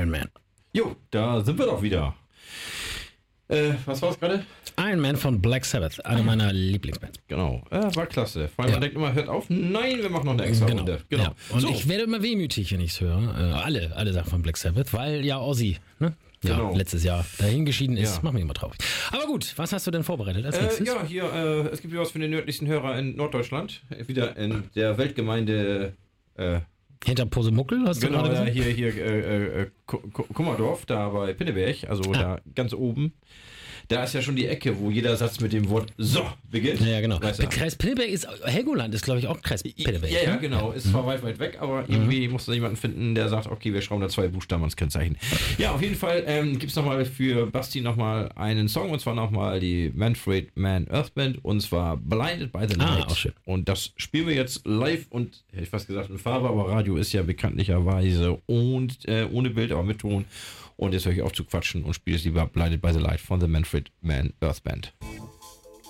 Iron Man. Jo, da sind wir doch wieder. Was war es gerade? Iron Man von Black Sabbath, eine meiner Lieblingsbands. Genau, war klasse. Vor allem man denkt immer, hört auf, nein, wir machen noch eine extra Runde. Genau. Ja. Und ich werde immer wehmütig, wenn ich es höre. Alle Sachen von Black Sabbath, weil ja Ozzy, ne? Ja, Genau. Letztes Jahr dahingeschieden ist, macht mich immer traurig. Aber gut, was hast du denn vorbereitet als nächstes? Ja, hier, es gibt wieder was für den nördlichsten Hörer in Norddeutschland. Wieder in der Weltgemeinde. Hinter Posemuckel hast du Genau, gerade ja, gesagt? hier Kummerdorf, da bei Pinneberg, also da ganz oben. Da ist ja schon die Ecke, wo jeder Satz mit dem Wort so beginnt. Ja, genau. Weißt du? Kreis Pinneberg ist, Helgoland ist, glaube ich, auch Kreis Pinneberg. Ja, ne? genau. Ist zwar weit weg, aber irgendwie musst du jemanden finden, der sagt, okay, wir schrauben da 2 Buchstaben ans Kennzeichen. Ja, auf jeden Fall gibt es nochmal für Basti nochmal einen Song, und zwar nochmal die Manfred Mann Earth Band, und zwar Blinded by the Night. Auch schön. Und das spielen wir jetzt live und, hätte ich fast gesagt, in Farbe, aber Radio ist ja bekanntlicherweise und ohne Bild, aber mit Ton. Und jetzt höre ich auf zu quatschen und spiele es lieber Blinded by the Light von The Manfred Mann Earth Band.